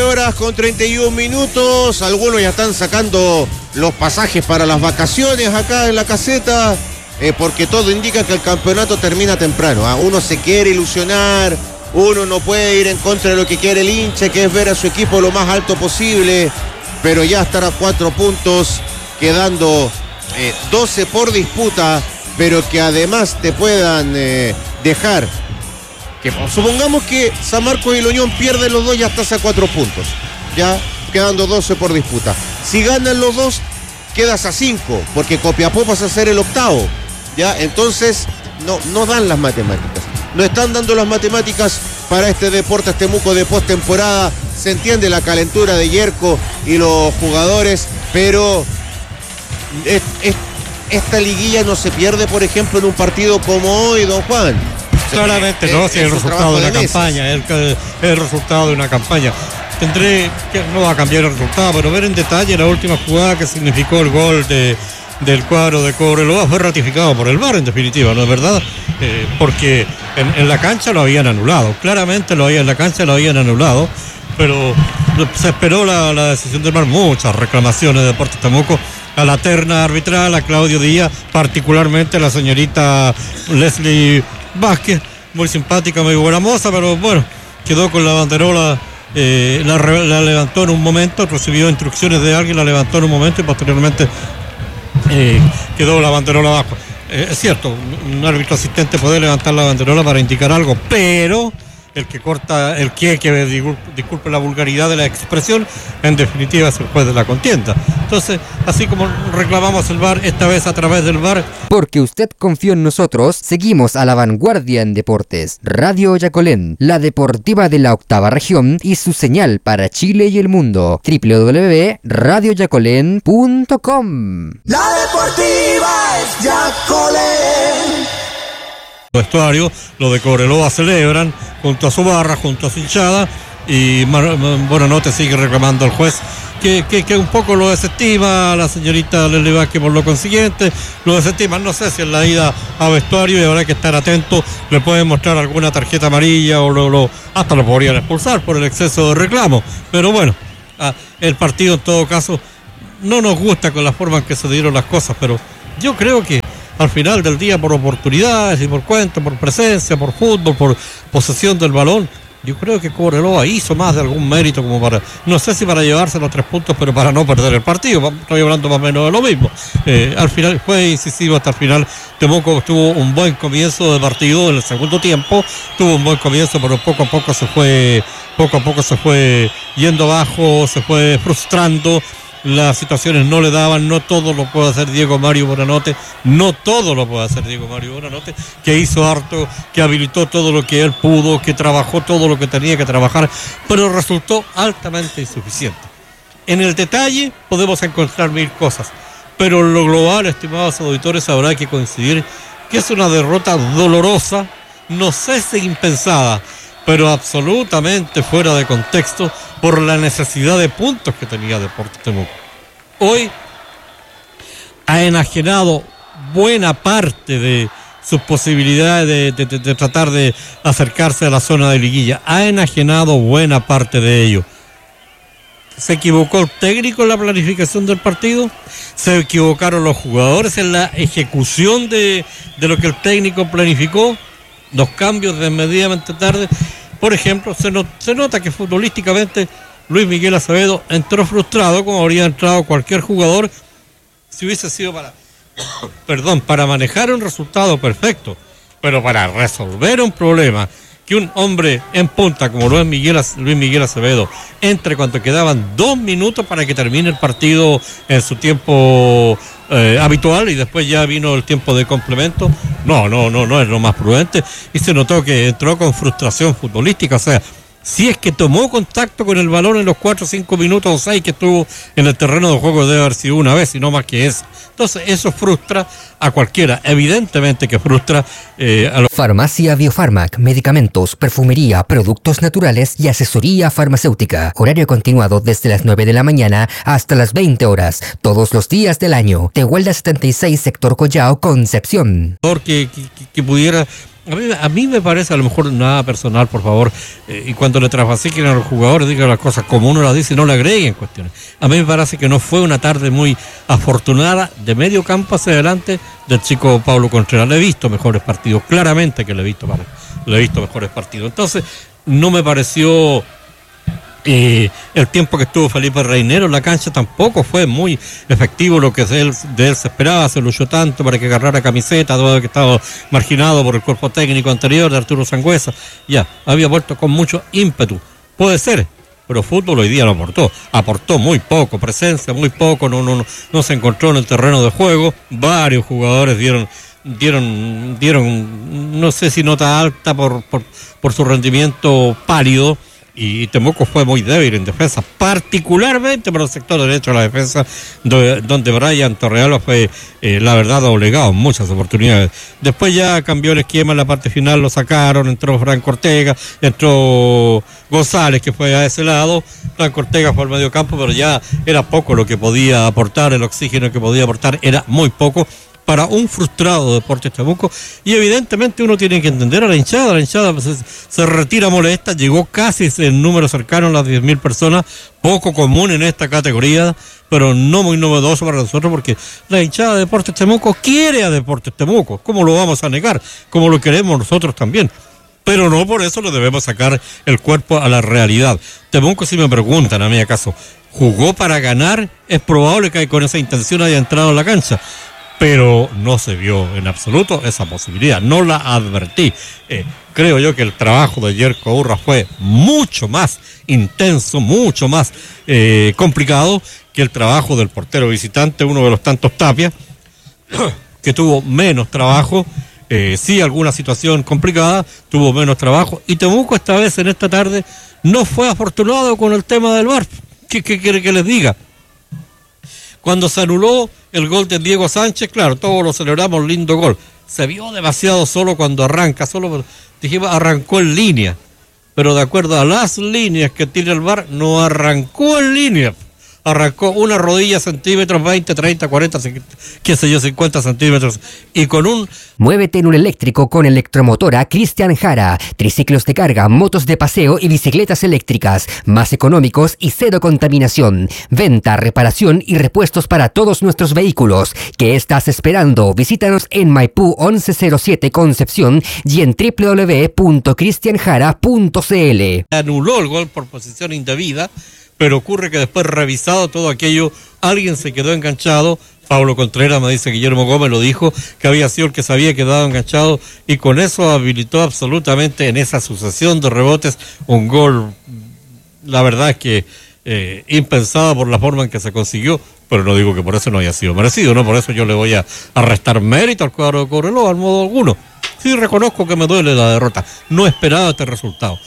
horas con 31 minutos. Algunos ya están sacando los pasajes para las vacaciones acá en la caseta, porque todo indica que el campeonato termina temprano. Uno se quiere ilusionar, uno no puede ir en contra de lo que quiere el hincha, que es ver a su equipo lo más alto posible, pero ya estar a 4 puntos, quedando 12 por disputa, pero que además te puedan dejar. Que supongamos que San Marcos y la Unión pierden los dos, ya estás a 4 puntos, ya quedando 12 por disputa. Si ganan los dos, quedas a 5, porque Copiapó pasa a ser el octavo, ya. Entonces no dan las matemáticas, no están dando las matemáticas para este Deportes Temuco de postemporada. Se entiende la calentura de Yerko y los jugadores, pero esta liguilla no se pierde, por ejemplo, en un partido como hoy, don Juan. Claramente no, si es el resultado de una campaña, el resultado de una campaña. Tendré que no va a cambiar el resultado, pero ver en detalle la última jugada que significó el gol del cuadro de Cobreloa fue ratificado por el VAR, en definitiva, ¿no es verdad? Porque en la cancha lo habían anulado, claramente en la cancha lo habían anulado, pero se esperó la decisión del VAR. Muchas reclamaciones de Deportes Temuco a la terna arbitral, a Claudio Díaz, particularmente a la señorita Leslie Vázquez, muy simpática, muy buena moza, pero bueno, quedó con la banderola, la levantó en un momento, recibió instrucciones de alguien, la levantó en un momento y posteriormente quedó la banderola abajo. Es cierto, un árbitro asistente puede levantar la banderola para indicar algo, pero el que corta, disculpe la vulgaridad de la expresión, en definitiva es el juez de la contienda. Entonces, así como reclamamos el VAR, esta vez a través del VAR. Porque usted confió en nosotros, seguimos a la vanguardia en deportes. Radio Yacolén, la deportiva de la octava región y su señal para Chile y el mundo. www.radioyacolén.com. La deportiva es Yacolén. Vestuario, lo de Cobreloa celebran junto a su barra, junto a su hinchada, y Buenanote sigue reclamando al juez que un poco lo desestima, la señorita Leslie Vázquez por lo consiguiente lo desestima. No sé si en la ida a vestuario, y habrá que estar atento, le pueden mostrar alguna tarjeta amarilla o hasta lo podrían expulsar por el exceso de reclamo, pero bueno, el partido en todo caso no nos gusta con la forma en que se dieron las cosas, pero yo creo que al final del día, por oportunidades y por cuento, por presencia, por fútbol, por posesión del balón, yo creo que Cobreloa hizo más de algún mérito como para, no sé si para llevarse los 3 puntos, pero para no perder el partido. Estoy hablando más o menos de lo mismo. Al final fue incisivo hasta el final. Temuco tuvo un buen comienzo de partido en el segundo tiempo, tuvo un buen comienzo, pero poco a poco se fue yendo abajo, se fue frustrando. Las situaciones no le daban, no todo lo puede hacer Diego Mario Buenanote, que hizo harto, que habilitó todo lo que él pudo, que trabajó todo lo que tenía que trabajar, pero resultó altamente insuficiente. En el detalle podemos encontrar 1000 cosas, pero en lo global, estimados auditores, habrá que coincidir que es una derrota dolorosa, no sé si impensada, pero absolutamente fuera de contexto por la necesidad de puntos que tenía Deportes Temuco. Hoy ha enajenado buena parte de sus posibilidades de tratar de acercarse a la zona de liguilla. Ha enajenado buena parte de ello. ¿Se equivocó el técnico en la planificación del partido? ¿Se equivocaron los jugadores en la ejecución de lo que el técnico planificó? Los cambios desmedidamente tarde. Por ejemplo, se nota que futbolísticamente Luis Miguel Acevedo entró frustrado, como habría entrado cualquier jugador si hubiese sido para manejar un resultado perfecto, pero para resolver un problema, que un hombre en punta como Luis Miguel Acevedo entre cuando quedaban 2 minutos para que termine el partido en su tiempo habitual, y después ya vino el tiempo de complemento. No es lo más prudente, y se notó que entró con frustración futbolística. O sea, si es que tomó contacto con el balón en los 4 o 5 minutos o 6 que estuvo en el terreno de juego, debe haber sido una vez y no más que eso. Entonces eso frustra a cualquiera, evidentemente que frustra a los... Farmacia Biofarmac, medicamentos, perfumería, productos naturales y asesoría farmacéutica. Horario continuado desde las 9 de la mañana hasta las 20 horas, todos los días del año. Tehuelda 76, sector Collao, Concepción. Que pudiera A mí me parece, a lo mejor nada personal, por favor, y cuando le trasvasiquen a los jugadores, digan las cosas como uno las dice y no le agreguen cuestiones. A mí me parece que no fue una tarde muy afortunada de medio campo hacia adelante del chico Pablo Contreras. Le he visto mejores partidos, claramente que le he visto mejores partidos. Entonces, no me pareció... el tiempo que estuvo Felipe Reinero en la cancha tampoco fue muy efectivo lo que de él se esperaba. Se luchó tanto para que agarrara camiseta, dado que estaba marginado por el cuerpo técnico anterior de Arturo Sangüesa. Ya, había vuelto con mucho ímpetu. Puede ser, pero fútbol hoy día no aportó muy poco, presencia muy poco, no se encontró en el terreno de juego. Varios jugadores dieron no sé si nota alta por su rendimiento pálido. Y Temuco fue muy débil en defensa, particularmente por el sector derecho de la defensa, donde Brian Torrealba fue, la verdad, doblegado en muchas oportunidades. Después ya cambió el esquema en la parte final, lo sacaron, entró Franco Ortega, entró González, que fue a ese lado. Franco Ortega fue al medio campo, pero ya era poco lo que podía aportar, el oxígeno que podía aportar era muy poco para un frustrado Deportes Temuco, y evidentemente uno tiene que entender a la hinchada se retira molesta, llegó casi en número cercano a las 10.000 personas, poco común en esta categoría, pero no muy novedoso para nosotros, porque la hinchada de Deportes Temuco quiere a Deportes Temuco, ¿cómo lo vamos a negar? Como lo queremos nosotros también. Pero no por eso le debemos sacar el cuerpo a la realidad. Temuco, si me preguntan a mí acaso, ¿jugó para ganar? Es probable que con esa intención haya entrado a la cancha, pero no se vio en absoluto esa posibilidad, no la advertí. Creo yo que el trabajo de Yerko Urra fue mucho más intenso, mucho más complicado que el trabajo del portero visitante, uno de los tantos Tapia, que tuvo menos trabajo. Sí, alguna situación complicada, tuvo menos trabajo, y Temuco esta vez, en esta tarde, no fue afortunado con el tema del VAR. ¿Qué quiere que les diga? Cuando se anuló el gol de Diego Sánchez, claro, todos lo celebramos, lindo gol. Se vio demasiado solo cuando arranca, dijimos, arrancó en línea. Pero de acuerdo a las líneas que tiene el VAR, no arrancó en línea. Arrancó una rodilla, centímetros, 20, 30, 40, 50 centímetros. Y con un... Muévete en un eléctrico con Electromotora Cristian Jara. Triciclos de carga, motos de paseo y bicicletas eléctricas. Más económicos y cero contaminación. Venta, reparación y repuestos para todos nuestros vehículos. ¿Qué estás esperando? Visítanos en Maipú 1107 Concepción y en www.cristianjara.cl. Anuló el gol por posición indebida, pero ocurre que después, revisado todo aquello, alguien se quedó enganchado. Pablo Contreras, me dice Guillermo Gómez, lo dijo, que había sido el que se había quedado enganchado, y con eso habilitó absolutamente en esa sucesión de rebotes un gol, la verdad es que impensado por la forma en que se consiguió, pero no digo que por eso no haya sido merecido, no por eso yo le voy a restar mérito al cuadro de Cobreloa, al modo alguno. Sí, reconozco que me duele la derrota, no esperaba este resultado.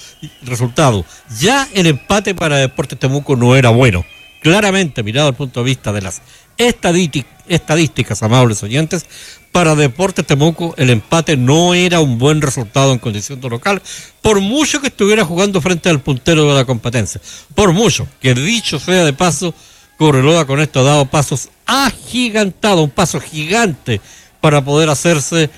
Ya el empate para Deportes Temuco no era bueno, claramente, mirado desde el punto de vista de las estadísticas, amables oyentes, para Deportes Temuco el empate no era un buen resultado en condición de local, por mucho que estuviera jugando frente al puntero de la competencia, por mucho que, dicho sea de paso, Cobreloa con esto ha dado pasos agigantados, un paso gigante para poder hacerse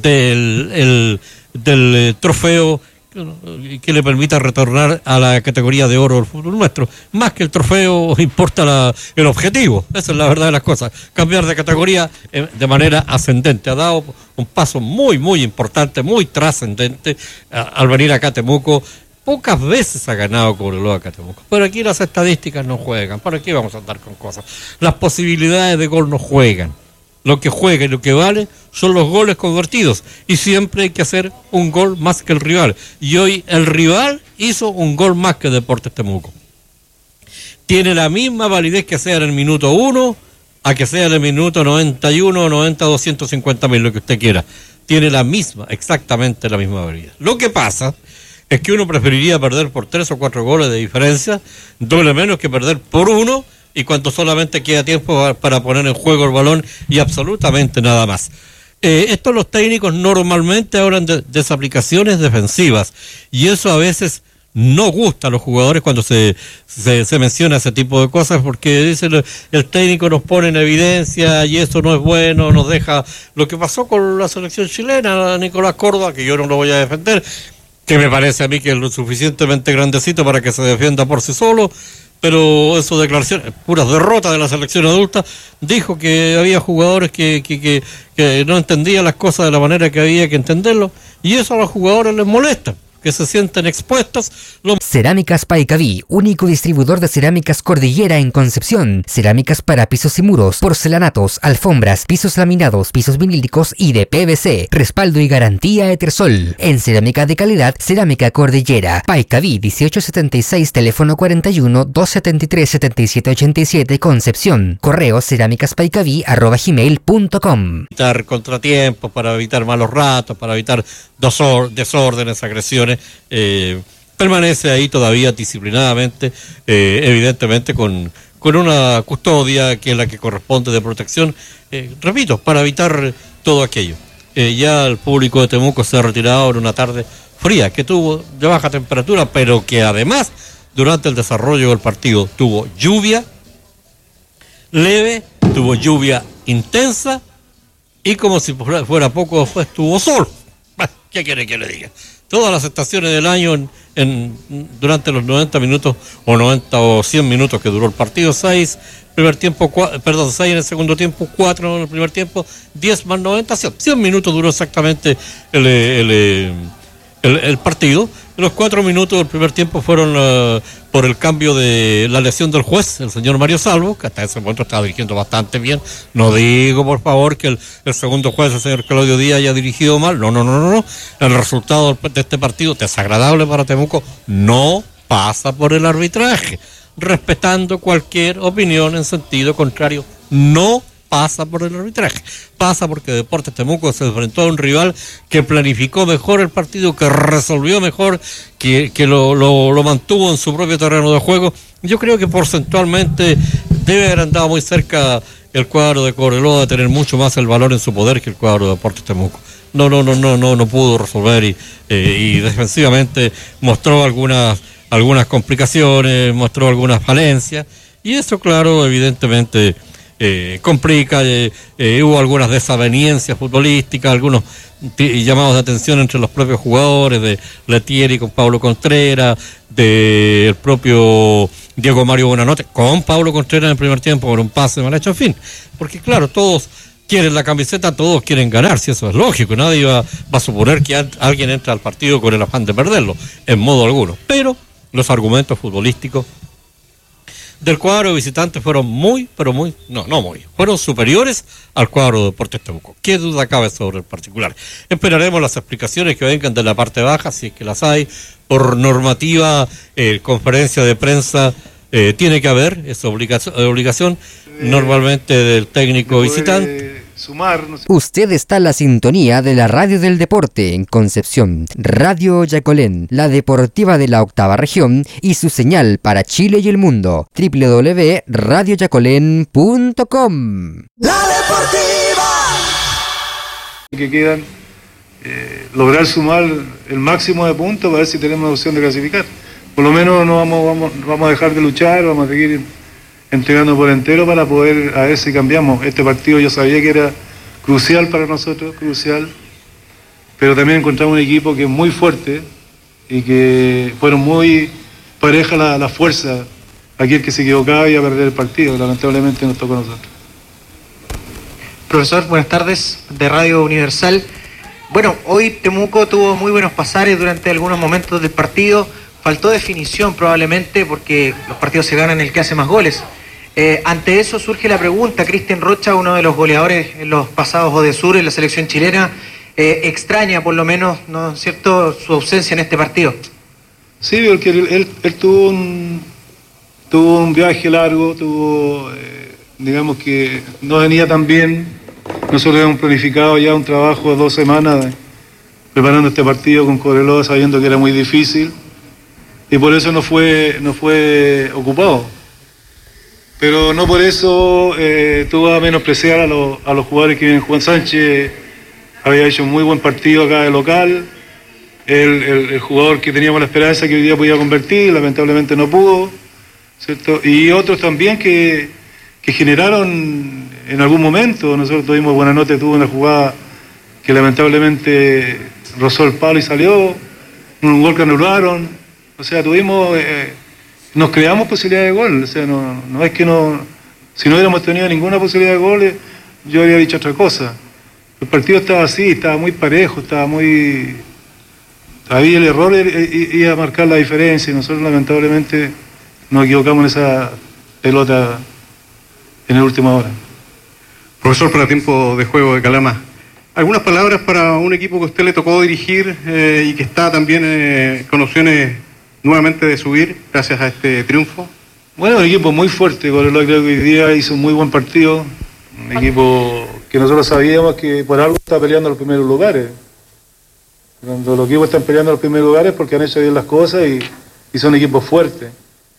del trofeo que le permita retornar a la categoría de oro del fútbol nuestro. Más que el trofeo importa el objetivo, esa es la verdad de las cosas, cambiar de categoría de manera ascendente. Ha dado un paso muy muy importante, muy trascendente al venir acá a Temuco. Pocas veces ha ganado Cobreloa acá a Temuco, pero aquí las estadísticas no juegan. ¿Para qué vamos a andar con cosas? Las posibilidades de gol no juegan. Lo que juega y lo que vale son los goles convertidos, y siempre hay que hacer un gol más que el rival, y hoy el rival hizo un gol más que Deportes Temuco. Tiene la misma validez que sea en el minuto 1 a que sea en el minuto 91, 90, 250.000, lo que usted quiera. Tiene exactamente la misma validez. Lo que pasa es que uno preferiría perder por 3 o 4 goles de diferencia, doble menos que perder por 1, y cuando solamente queda tiempo para poner en juego el balón y absolutamente nada más. Estos los técnicos normalmente hablan de desaplicaciones defensivas, y eso a veces no gusta a los jugadores cuando se menciona ese tipo de cosas, porque dice el técnico nos pone en evidencia y eso no es bueno, nos deja lo que pasó con la selección chilena, Nicolás Córdoba, que yo no lo voy a defender, que me parece a mí que es lo suficientemente grandecito para que se defienda por sí solo, pero eso declaraciones, puras derrotas de la selección adulta. Dijo que había jugadores que no entendían las cosas de la manera que había que entenderlo, y eso a los jugadores les molesta, que se sienten expuestos. Cerámicas Paicaví, único distribuidor de cerámicas Cordillera en Concepción. Cerámicas para pisos y muros, porcelanatos, alfombras, pisos laminados, pisos vinílicos y de PVC. Respaldo y garantía Etersol. En cerámica de calidad, Cerámica Cordillera. Paicaví 1876, teléfono 41-273-7787, Concepción. Correo cerámicaspaicaví@gmail.com. Evitar contratiempos, para evitar malos ratos, para evitar desórdenes, agresiones. Permanece ahí todavía disciplinadamente, evidentemente con una custodia que es la que corresponde de protección, repito, para evitar todo aquello. Ya el público de Temuco se ha retirado en una tarde fría que tuvo de baja temperatura, pero que además durante el desarrollo del partido tuvo lluvia leve, tuvo lluvia intensa y, como si fuera poco después, tuvo sol. ¿Qué quiere que le diga? Todas las estaciones del año durante los 90 minutos o 90 o 100 minutos que duró el partido, 6 primer tiempo, 6 en el segundo tiempo, 4 en el primer tiempo, 10 más 90, 100 minutos duró exactamente el partido. Los 4 minutos del primer tiempo fueron por el cambio de la lesión del juez, el señor Mario Salvo, que hasta ese momento estaba dirigiendo bastante bien. No digo, por favor, que el segundo juez, el señor Claudio Díaz, haya dirigido mal. No. El resultado de este partido, desagradable para Temuco, no pasa por el arbitraje. Respetando cualquier opinión en sentido contrario, no pasa por el arbitraje, pasa porque Deportes Temuco se enfrentó a un rival que planificó mejor el partido, que resolvió mejor, que lo mantuvo en su propio terreno de juego. Yo creo que porcentualmente debe haber andado muy cerca el cuadro de Cobreloa de tener mucho más el valor en su poder que el cuadro de Deportes Temuco. No pudo resolver y defensivamente mostró algunas complicaciones, mostró algunas falencias, y eso, claro, evidentemente complica. Hubo algunas desavenencias futbolísticas, algunos llamados de atención entre los propios jugadores, de Letieri con Pablo Contreras, del propio Diego Mario Buenanote con Pablo Contreras en el primer tiempo por un pase mal hecho, en fin, porque claro, todos quieren la camiseta, todos quieren ganar, si eso es lógico, nadie va a suponer que alguien entra al partido con el afán de perderlo, en modo alguno, pero los argumentos futbolísticos del cuadro visitante fueron fueron superiores al cuadro de Deportes Temuco. ¿Qué duda cabe sobre el particular? Esperaremos las explicaciones que vengan de la parte baja, si es que las hay. Por normativa, conferencia de prensa tiene que haber, es obligación normalmente del técnico visitante. Usted está en la sintonía de la Radio del Deporte en Concepción, Radio Yacolén, la deportiva de la octava región y su señal para Chile y el mundo, www.radioyacolén.com. La deportiva. Que quedan, lograr sumar el máximo de puntos para ver si tenemos opción de clasificar. Por lo menos no vamos a dejar de luchar, vamos a seguir entregando por entero para poder a ver si cambiamos. Este partido yo sabía que era crucial para nosotros, pero también encontramos un equipo que es muy fuerte y que fueron muy pareja la fuerza. Aquel que se equivocaba iba a perder el partido, lamentablemente nos tocó a nosotros. Profesor, buenas tardes, de Radio Universal. Bueno, hoy Temuco tuvo muy buenos pasares durante algunos momentos del partido. Faltó definición probablemente porque los partidos se ganan el que hace más goles. Ante eso surge la pregunta, Cristian Rocha, uno de los goleadores en los pasados Odesur en la selección chilena, extraña por lo menos, ¿no es cierto?, su ausencia en este partido. Sí, porque él tuvo un viaje largo, digamos que no venía tan bien. Nosotros habíamos planificado ya un trabajo de 2 semanas preparando este partido con Cobreloa, sabiendo que era muy difícil, y por eso no fue ocupado. Pero no por eso tuvo a menospreciar a los jugadores que vienen. Juan Sánchez había hecho un muy buen partido acá de local, el jugador que teníamos la esperanza que hoy día podía convertir, lamentablemente no pudo, ¿cierto? Y otros también que generaron en algún momento. Nosotros tuvimos Buenanote, tuvo una jugada que lamentablemente rozó el palo y salió, un gol que anularon, o sea, nos creamos posibilidades de gol, o sea, no es que si no hubiéramos tenido ninguna posibilidad de goles, yo habría dicho otra cosa. El partido estaba así, estaba muy parejo, había el error, iba a marcar la diferencia, y nosotros lamentablemente nos equivocamos en esa pelota en la última hora. Profesor, para tiempo de juego de Calama, ¿algunas palabras para un equipo que a usted le tocó dirigir y que está también con opciones nuevamente de subir gracias a este triunfo? Bueno, un equipo muy fuerte, Cobreloa creo que hoy día hizo un muy buen partido, un equipo que nosotros sabíamos que por algo está peleando los primeros lugares. Cuando los equipos están peleando los primeros lugares porque han hecho bien las cosas y son equipos fuertes.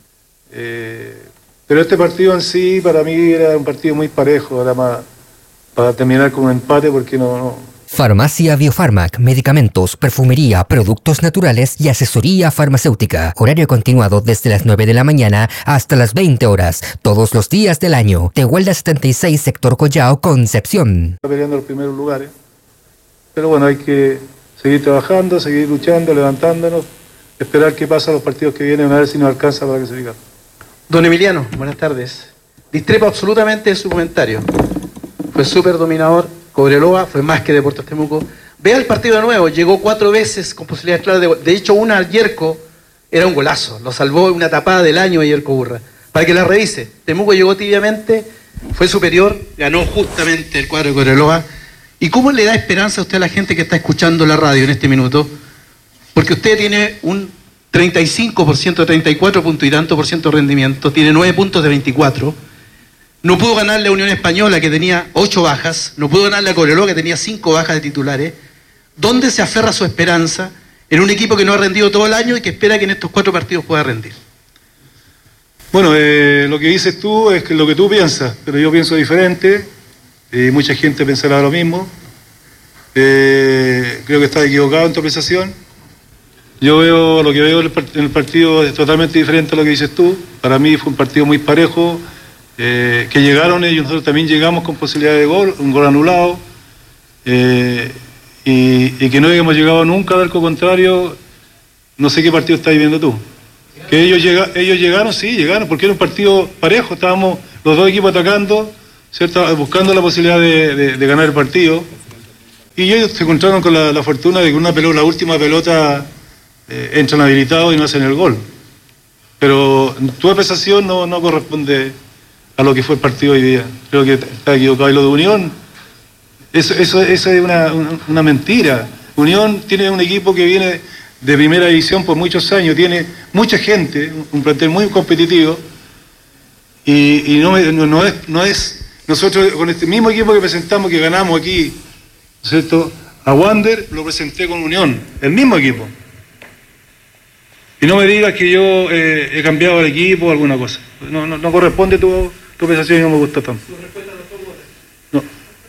Pero este partido en sí para mí era un partido muy parejo, ahora más para terminar con un empate porque no. Farmacia Biofarmac, medicamentos, perfumería, productos naturales y asesoría farmacéutica. Horario continuado desde las 9 de la mañana hasta las 20 horas, todos los días del año. Tehuelda 76, sector Collao, Concepción. Está peleando los primeros lugares, pero bueno, hay que seguir trabajando, seguir luchando, levantándonos, esperar qué pasa los partidos que vienen, a ver si nos alcanza para clasificar. Don Emiliano, buenas tardes. Discrepo absolutamente de su comentario. Fue súper dominador. Cobreloa fue más que Deportes Temuco. Vea el partido de nuevo, llegó 4 veces con posibilidades claras de hecho una al Yerko era un golazo, lo salvó una tapada del año a Yerko Burra. Para que la revise, Temuco llegó tibiamente, fue superior, ganó justamente el cuadro de Cobreloa. ¿Y cómo le da esperanza a usted a la gente que está escuchando la radio en este minuto? Porque usted tiene un 35%, 34 puntos y tanto por ciento de rendimiento, tiene 9 puntos de 24. No pudo ganarle a Unión Española, que tenía 8 bajas. No pudo ganarle a Cobreloa, que tenía 5 bajas de titulares. ¿Dónde se aferra su esperanza en un equipo que no ha rendido todo el año y que espera que en estos 4 partidos pueda rendir? Bueno, lo que dices tú es lo que tú piensas, pero yo pienso diferente. Mucha gente pensará lo mismo. Creo que estás equivocado en tu apreciación. Yo lo que veo en el partido es totalmente diferente a lo que dices tú. Para mí fue un partido muy parejo. Que llegaron ellos, nosotros también llegamos con posibilidad de gol, un gol anulado, y que no habíamos llegado nunca al arco contrario. No sé qué partido estás viendo tú. Que ellos llegaron, sí, llegaron, porque era un partido parejo, estábamos los dos equipos atacando, ¿cierto? Buscando la posibilidad de ganar el partido, y ellos se encontraron con la fortuna de que la última pelota entran habilitados y no hacen el gol. Pero tu apreciación no corresponde a lo que fue el partido hoy día. Creo que está equivocado. Y lo de Unión, eso es una mentira. Unión tiene un equipo que viene de primera división por muchos años, tiene mucha gente, un plantel muy competitivo, y no es nosotros con este mismo equipo que presentamos, que ganamos aquí, ¿cierto? A Wander lo presenté con Unión, el mismo equipo. Y no me digas que yo he cambiado el equipo o alguna cosa. No corresponde tu apreciación y no me gusta tanto. No.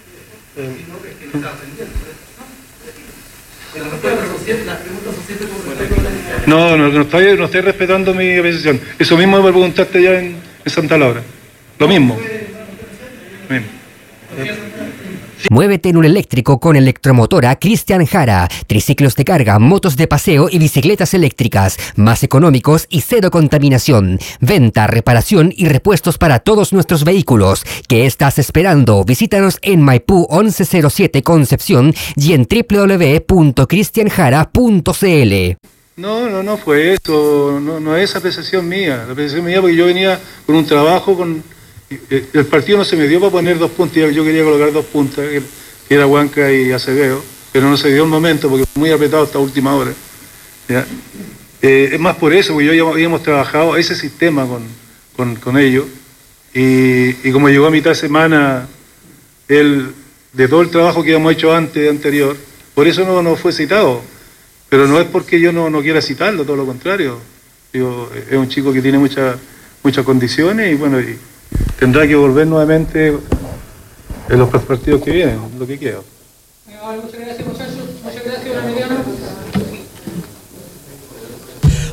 No estoy respetando mi apreciación. Eso mismo me preguntaste ya en Santa Laura. Lo mismo. Muévete en un eléctrico con Electromotora Cristian Jara. Triciclos de carga, motos de paseo y bicicletas eléctricas. Más económicos y cero contaminación. Venta, reparación y repuestos para todos nuestros vehículos. ¿Qué estás esperando? Visítanos en Maipú 1107 Concepción y en www.cristianjara.cl. No fue eso. No es apreciación mía. La apreciación mía porque yo venía con un trabajo el partido no se me dio para poner 2 puntas, yo quería colocar 2 puntas, que era Huanca y Acevedo, pero no se dio el momento porque fue muy apretado hasta última hora. ¿Ya? Es más por eso, porque ya habíamos trabajado ese sistema con ellos, y como llegó a mitad de semana, de todo el trabajo que habíamos hecho anterior, por eso no fue citado, pero no es porque yo no quiera citarlo, todo lo contrario. Digo, es un chico que tiene muchas condiciones y bueno, tendrá que volver nuevamente en los partidos que vienen, lo que queda. Muchas gracias, muchachos. Muchas gracias, Emiliano.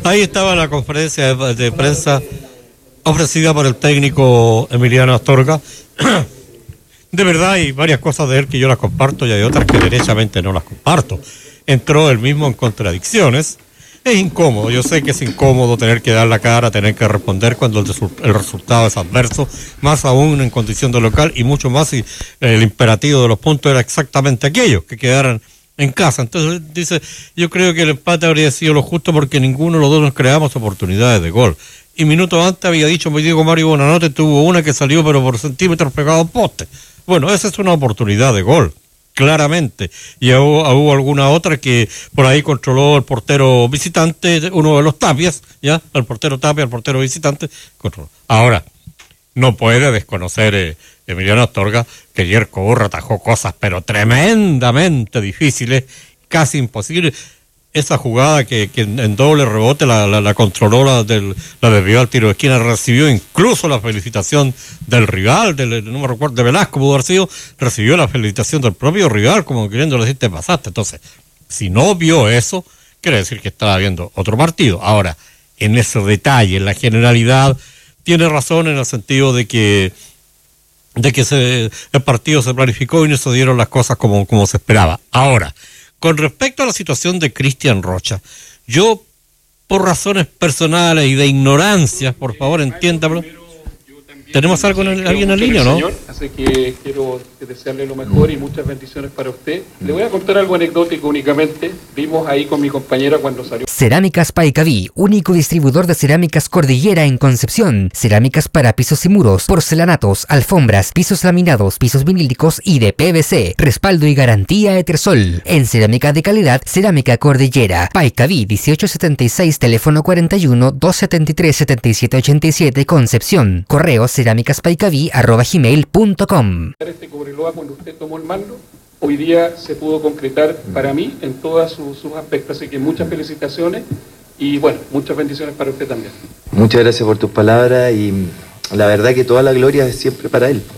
Ahí estaba la conferencia de prensa ofrecida por el técnico Emiliano Astorga. De verdad hay varias cosas de él que yo las comparto y hay otras que derechamente no las comparto. Entró él mismo en contradicciones. Es incómodo, yo sé que es incómodo tener que dar la cara, tener que responder cuando el resultado es adverso, más aún en condición de local y mucho más si el imperativo de los puntos era exactamente aquello, que quedaran en casa. Entonces dice, yo creo que el empate habría sido lo justo porque ninguno de los dos nos creamos oportunidades de gol. Y minutos antes había dicho Diego Mario Bonanote, tuvo una que salió pero por centímetros pegado al poste. Bueno, esa es una oportunidad de gol, claramente. Y hubo alguna otra que por ahí controló el portero visitante, uno de los Tapias, ¿ya? El portero Tapia, el portero visitante, controló. Ahora, no puede desconocer Emiliano Astorga que Yerko Burra atajó cosas pero tremendamente difíciles, casi imposibles. Esa jugada que en doble rebote la controló, la desvió al tiro de esquina, recibió incluso la felicitación del rival, no me recuerdo, de Velasco pudo haber sido, recibió la felicitación del propio rival, como queriendo decir, te pasaste. Entonces, si no vio eso, quiere decir que estaba viendo otro partido. Ahora, en ese detalle, en la generalidad, tiene razón en el sentido de que el partido se planificó y no se dieron las cosas como se esperaba. Ahora, con respecto a la situación de Cristian Rocha, yo, por razones personales y de ignorancia, por favor, entiéndalo. ¿Tenemos algo alguien en línea, no? Señor, así que quiero desearle lo mejor y muchas bendiciones para usted. Le voy a contar algo anecdótico únicamente. Vimos ahí con mi compañera cuando salió. Cerámicas Paicaví, único distribuidor de cerámicas Cordillera en Concepción. Cerámicas para pisos y muros, porcelanatos, alfombras, pisos laminados, pisos vinílicos y de PVC. Respaldo y garantía Etersol. En cerámica de calidad, Cerámica Cordillera. Paicaví 1876, teléfono 41 273 7787, Concepción. Correo cerámicaspaicaví@gmail.com. Este Cobreloa, cuando usted tomó el mando, hoy día se pudo concretar para mí en todos sus aspectos. Así que muchas felicitaciones y bueno, muchas bendiciones para usted también. Muchas gracias por tus palabras y la verdad que toda la gloria es siempre para él.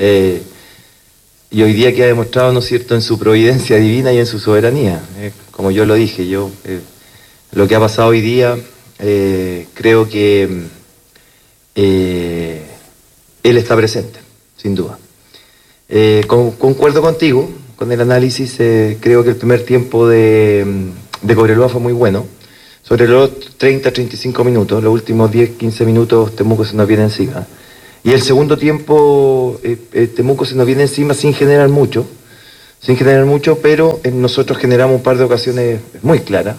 Y hoy día que ha demostrado, ¿no es cierto?, en su providencia divina y en su soberanía. Como yo lo dije, lo que ha pasado hoy día, creo que él está presente, sin duda. Concuerdo contigo, con el análisis. Creo que el primer tiempo de Cobreloa fue muy bueno. Sobre los 30-35 minutos, los últimos 10-15 minutos Temuco se nos viene encima. Y el segundo tiempo Temuco se nos viene encima sin generar mucho, pero nosotros generamos un par de ocasiones muy claras,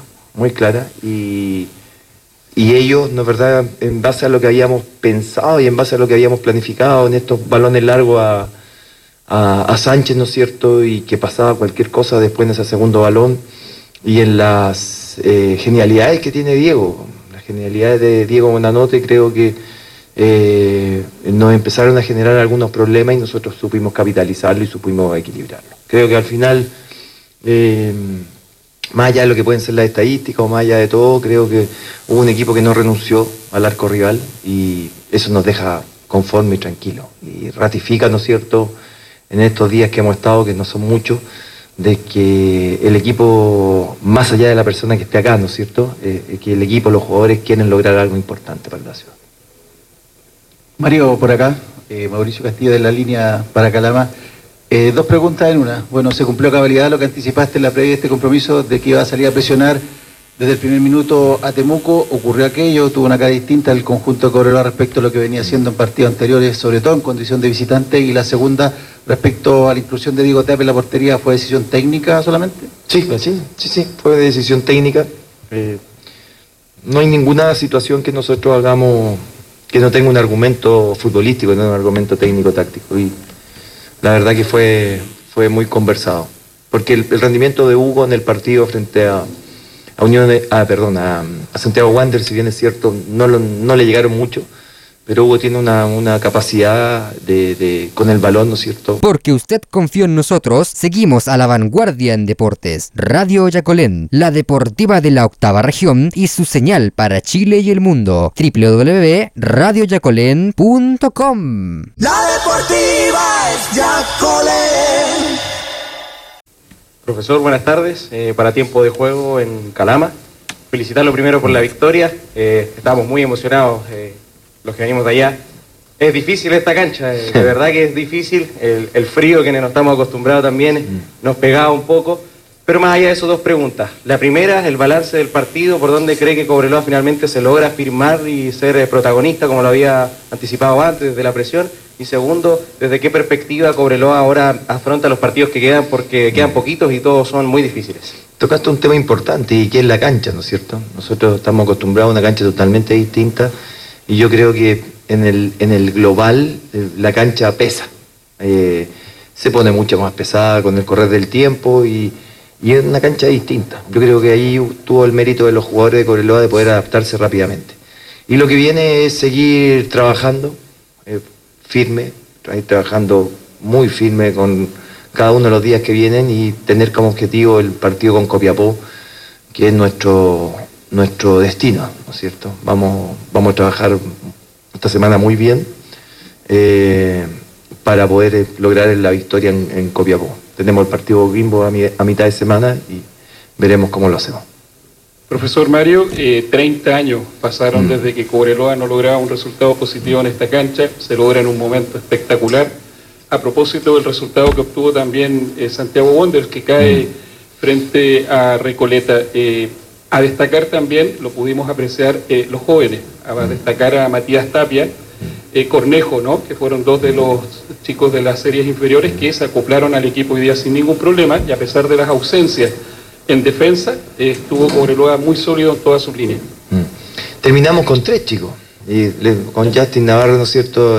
y ellos, ¿no es verdad?, en base a lo que habíamos pensado y en base a lo que habíamos planificado en estos balones largos a Sánchez, ¿no es cierto?, y que pasaba cualquier cosa después en ese segundo balón, y en las genialidades que tiene Diego, las genialidades de Diego Bonanote, creo que nos empezaron a generar algunos problemas y nosotros supimos capitalizarlo y supimos equilibrarlo. Creo que al final, más allá de lo que pueden ser las estadísticas o más allá de todo, creo que hubo un equipo que no renunció al arco rival y eso nos deja conforme y tranquilo. Y ratifica, ¿no es cierto?, en estos días que hemos estado, que no son muchos, de que el equipo, más allá de la persona que esté acá, ¿no es cierto?, que el equipo, los jugadores quieren lograr algo importante para la ciudad. Mario, por acá, Mauricio Castillo de la línea para Calama. Dos preguntas en una. Bueno, ¿se cumplió a cabalidad lo que anticipaste en la previa de este compromiso de que iba a salir a presionar desde el primer minuto a Temuco? ¿Ocurrió aquello? ¿Tuvo una cara distinta el conjunto de Cobreloa respecto a lo que venía haciendo en partidos anteriores, sobre todo en condición de visitante? Y la segunda, respecto a la inclusión de Diego Tapia en la portería, ¿fue decisión técnica solamente? Sí, fue decisión técnica. No hay ninguna situación que nosotros hagamos que no tenga un argumento futbolístico, no un argumento técnico-táctico. Y la verdad que fue muy conversado. Porque el rendimiento de Hugo en el partido frente a Santiago Wanderers, si bien es cierto, no le llegaron mucho, pero Hugo tiene una capacidad con el balón, ¿no es cierto? Porque usted confió en nosotros, seguimos a la vanguardia en deportes. Radio Yacolén, la deportiva de la octava región y su señal para Chile y el mundo. www.radioyacolén.com. La deportiva es Yacolén. Profesor, buenas tardes. Para tiempo de juego en Calama, felicitarlo primero por la victoria. Estamos muy emocionados los que venimos de allá. Es difícil esta cancha, de verdad que es difícil. El frío que no estamos acostumbrados también nos pegaba un poco. Pero más allá de eso, dos preguntas. La primera, el balance del partido, por dónde cree que Cobreloa finalmente se logra firmar y ser protagonista como lo había anticipado antes, desde la presión. Y segundo, ¿desde qué perspectiva Cobreloa ahora afronta los partidos que quedan? Porque quedan poquitos y todos son muy difíciles. Tocaste un tema importante y que es la cancha, ¿no es cierto? Nosotros estamos acostumbrados a una cancha totalmente distinta y yo creo que en el global la cancha pesa. Se pone mucho más pesada con el correr del tiempo y es una cancha distinta. Yo creo que ahí tuvo el mérito de los jugadores de Cobreloa de poder adaptarse rápidamente. Y lo que viene es seguir trabajando firme, trabajando muy firme con cada uno de los días que vienen y tener como objetivo el partido con Copiapó, que es nuestro destino, ¿no es cierto? Vamos a trabajar esta semana muy bien para poder lograr la victoria en Copiapó. Tenemos el partido Bimbo a mitad de semana y veremos cómo lo hacemos. Profesor Mario, 30 años pasaron desde que Cobreloa no lograba un resultado positivo en esta cancha, se logra en un momento espectacular. A propósito del resultado que obtuvo también Santiago Wanderers, que cae frente a Recoleta, a destacar también, lo pudimos apreciar, los jóvenes, a destacar a Matías Tapia, Cornejo, ¿no?, que fueron dos de los chicos de las series inferiores que se acoplaron al equipo hoy día sin ningún problema, y a pesar de las ausencias en defensa, estuvo Cobreloa muy sólido en todas sus líneas. Terminamos con 3 chicos, y con Justin Navarro, ¿no es cierto?,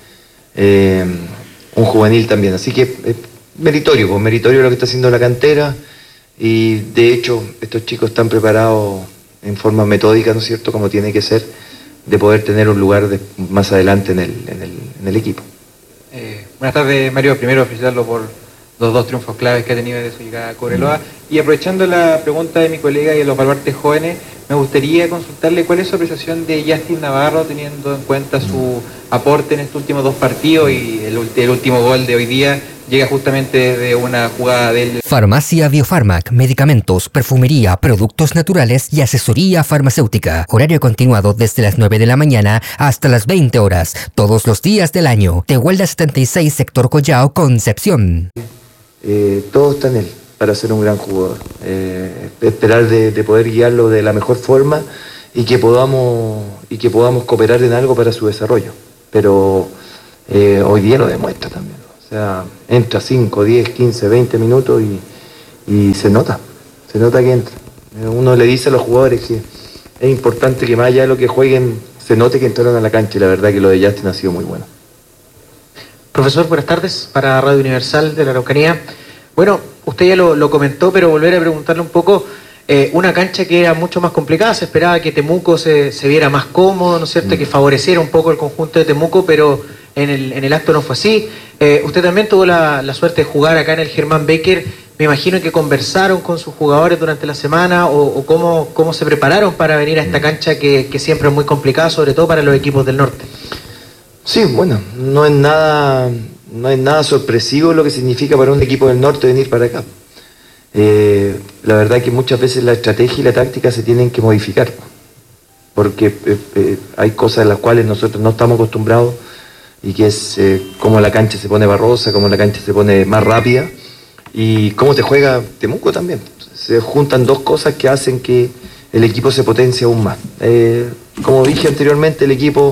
un juvenil también, así que meritorio lo que está haciendo la cantera, y de hecho estos chicos están preparados en forma metódica, ¿no es cierto?, como tiene que ser, de poder tener un lugar más adelante en el equipo. Buenas tardes, Mario. Primero felicitarlo por los 2 triunfos claves que ha tenido desde su llegada a Cobreloa. Y aprovechando la pregunta de mi colega y de los baluartes jóvenes, me gustaría consultarle cuál es su apreciación de Justin Navarro, teniendo en cuenta su aporte en estos últimos 2 partidos y el último gol de hoy día llega justamente desde una jugada del... Farmacia Biofarmac, medicamentos, perfumería, productos naturales y asesoría farmacéutica. Horario continuado desde las 9 de la mañana hasta las 20 horas, todos los días del año. Tehuelda 76, sector Collao, Concepción. Todo está en él para ser un gran jugador. Esperar de poder guiarlo de la mejor forma y que podamos cooperar en algo para su desarrollo. Pero hoy día lo demuestra también. O sea, entra 5, 10, 15, 20 minutos y se nota que entra. Uno le dice a los jugadores que es importante que más allá de lo que jueguen, se note que entraron a la cancha, y la verdad que lo de Justin ha sido muy bueno. Profesor, buenas tardes, para Radio Universal de la Araucanía. Bueno, usted ya lo comentó, pero volver a preguntarle un poco, una cancha que era mucho más complicada, se esperaba que Temuco se viera más cómodo, ¿no es cierto?, que favoreciera un poco el conjunto de Temuco, pero en el acto no fue así. Usted también tuvo la suerte de jugar acá en el Germán Becker. Me imagino que conversaron con sus jugadores durante la semana o cómo se prepararon para venir a esta cancha que siempre es muy complicada, sobre todo para los equipos del norte. Sí, bueno, no es nada sorpresivo lo que significa para un equipo del norte venir para acá. La verdad que muchas veces la estrategia y la táctica se tienen que modificar, porque hay cosas en las cuales nosotros no estamos acostumbrados, y que es cómo la cancha se pone barrosa, cómo la cancha se pone más rápida, y cómo te juega Temuco también. Se juntan 2 cosas que hacen que el equipo se potencie aún más. Como dije anteriormente,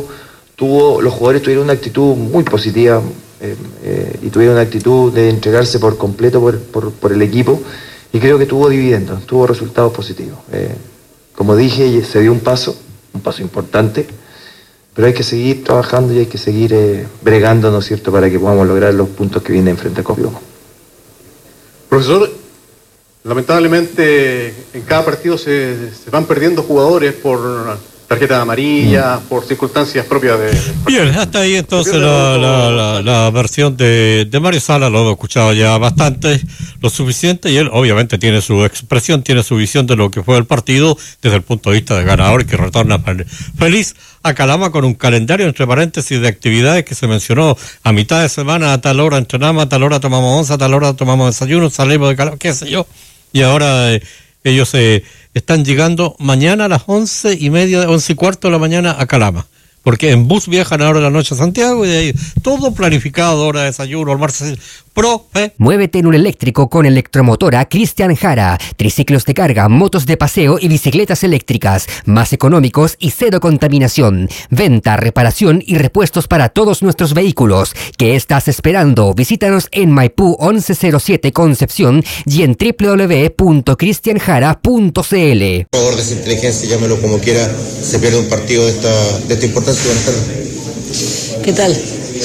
los jugadores tuvieron una actitud muy positiva y tuvieron una actitud de entregarse por completo por el equipo, y creo que tuvo dividendos, tuvo resultados positivos. Como dije, se dio un paso importante, pero hay que seguir trabajando y hay que seguir bregando, ¿no es cierto?, para que podamos lograr los puntos que vienen frente a Copiapó. Profesor, lamentablemente en cada partido se van perdiendo jugadores por tarjetas amarillas, por circunstancias propias de... Bien, hasta ahí entonces la versión de Mario Sala. Lo hemos escuchado ya bastante, lo suficiente, y él obviamente tiene su expresión, tiene su visión de lo que fue el partido desde el punto de vista de ganador, y que retorna feliz a Calama con un calendario entre paréntesis de actividades que se mencionó: a mitad de semana a tal hora entrenamos, a tal hora tomamos once, a tal hora tomamos desayuno, salimos de Calama, qué sé yo, y ahora ellos están llegando mañana a las 11:30, 11:15 de la mañana a Calama. Porque en bus viajan ahora de la noche a Santiago y de ahí todo planificado, hora de desayuno, almuerzo, Muévete en un eléctrico con Electromotora Cristian Jara. Triciclos de carga, motos de paseo y bicicletas eléctricas, más económicos y cero contaminación. Venta, reparación y repuestos para todos nuestros vehículos. ¿Qué estás esperando? Visítanos en Maipú 1107 Concepción y en www.cristianjara.cl. Por favor, desinteligencia, llámelo como quiera, se pierde un partido de esta importancia. Buenas tardes. ¿Qué tal?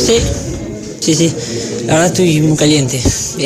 Sí. La verdad estoy muy caliente.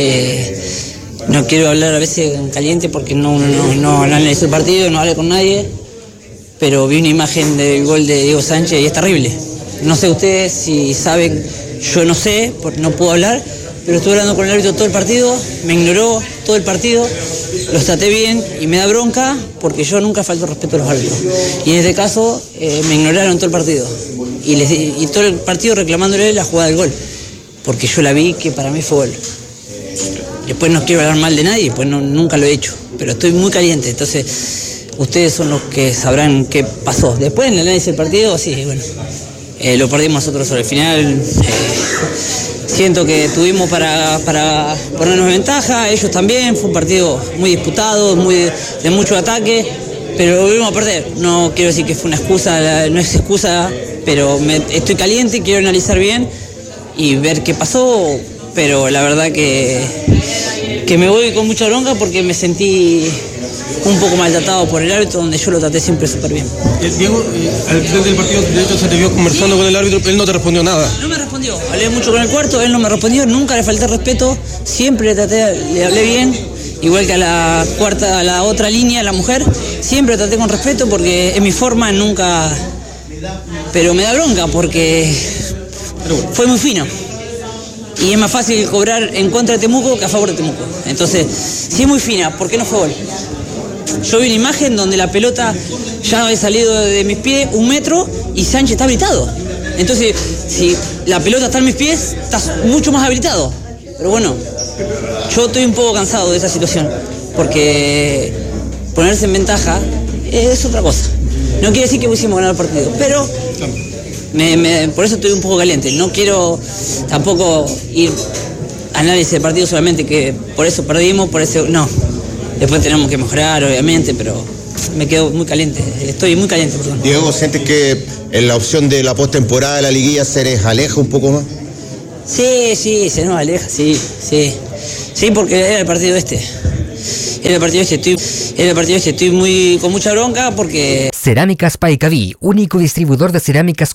No quiero hablar a veces en caliente porque no analicé el partido, no hablé con nadie, pero vi una imagen del gol de Diego Sánchez y es terrible. No sé ustedes si saben, yo no sé, porque no puedo hablar, pero estuve hablando con el árbitro todo el partido, me ignoró todo el partido, los traté bien y me da bronca porque yo nunca falto respeto a los árbitros. Y en este caso me ignoraron todo el partido y todo el partido reclamándole la jugada del gol, porque yo la vi que para mí fue gol. Después no quiero hablar mal de nadie, pues nunca lo he hecho, pero estoy muy caliente, entonces ustedes son los que sabrán qué pasó. Después en el análisis del partido, sí, bueno, lo perdimos nosotros sobre el final. Siento que tuvimos para ponernos en ventaja, ellos también, fue un partido muy disputado, de mucho ataque, pero lo volvimos a perder. No quiero decir que fue una excusa, no es excusa, pero estoy caliente, quiero analizar bien y ver qué pasó, pero la verdad que me voy con mucha bronca porque me sentí un poco maltratado por el árbitro, donde yo lo traté siempre súper bien. Diego, al final del partido, de hecho, se te vio conversando con el árbitro, él no te respondió nada. No me respondió, hablé mucho con el cuarto, él no me respondió, nunca le falté respeto, siempre le hablé bien, igual que a la otra línea, a la mujer, siempre traté con respeto porque es mi forma, nunca... Pero me da bronca porque fue muy fino. Y es más fácil cobrar en contra de Temuco que a favor de Temuco. Entonces, si es muy fina, ¿por qué no fue gol? Yo vi una imagen donde la pelota ya había salido de mis pies 1 metro y Sánchez está habilitado. Entonces, si la pelota está en mis pies, estás mucho más habilitado. Pero bueno, yo estoy un poco cansado de esa situación, porque ponerse en ventaja es otra cosa. No quiere decir que hubiésemos ganado el partido, pero por eso estoy un poco caliente. No quiero tampoco ir a análisis del partido solamente que por eso perdimos, por eso no. Después tenemos que mejorar, obviamente, pero me quedo muy caliente. Estoy muy caliente, perdón. Diego, ¿sientes que en la opción de la postemporada de la liguilla se les aleja un poco más? Sí, se nos aleja, sí. Sí, porque era el partido este. Estoy con mucha bronca porque... Cerámicas Paicaví, único distribuidor de cerámicas